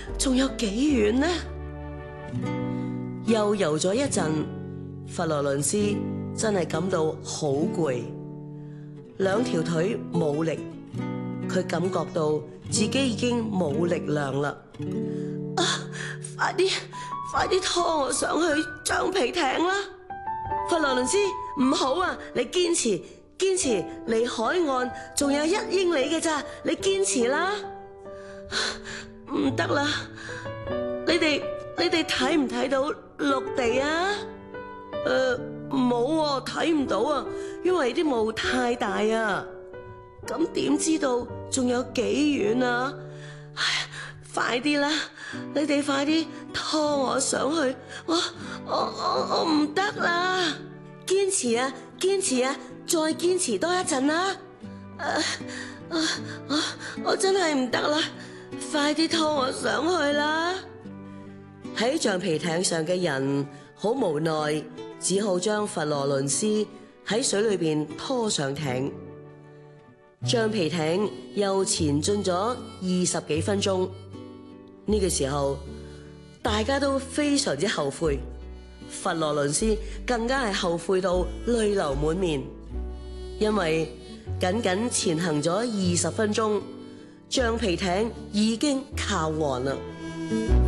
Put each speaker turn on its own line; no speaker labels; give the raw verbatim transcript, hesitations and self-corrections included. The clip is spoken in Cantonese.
仲有幾遠呢？又游咗一陣，佛羅倫斯真係感到好攰，兩條腿冇力，佢感覺到自己已經冇力量啦。啊！快啲，快啲拖我上去橡皮艇啦！佛羅倫斯，唔好啊！你堅持，堅持，離海岸仲有一英里嘅咋，你堅持啦！唔得啦，你哋你哋睇唔睇到陸地啊？誒，冇喎，睇唔到啊，因為啲霧太大啊。咁點知道仲有幾遠啊？唉，快啲啦！你哋快啲拖我上去，我我我我唔得啦！堅持啊，堅持啊，再堅持多一陣啦！啊啊啊！我真係唔得啦，快啲拖我上去啦！喺橡皮艇上嘅人好無奈，只好將佛羅倫斯喺水裏邊拖上艇。橡皮艇又前進咗二十幾分鐘。呢個時候，大家都非常之後悔，佛羅倫斯更加係後悔到淚流滿面，因為僅僅前行咗二十分鐘，橡皮艇已經靠岸啦。